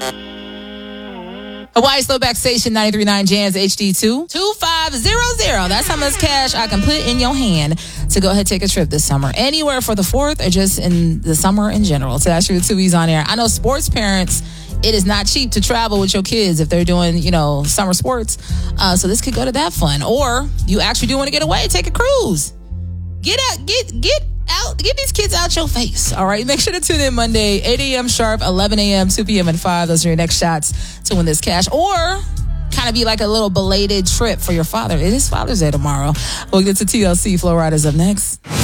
Hawaii Slowback Station 93.9 Jams HD2 2500. That's how much cash I can put in your hand to go ahead and take a trip this summer. Anywhere for the 4th or just in the summer in general. So that's your 2E's on air. I know sports parents, it is not cheap to travel with your kids if they're doing, summer sports. So this could go to that fun. Or you actually do want to get away, take a cruise. Get these kids out your face. All right. Make sure to tune in Monday, 8 a.m. sharp, 11 a.m., 2 p.m. and 5. Those are your next shots to win this cash. Or kind of be like a little belated trip for your father. It is Father's Day tomorrow. We'll get to TLC Flow Riders up next.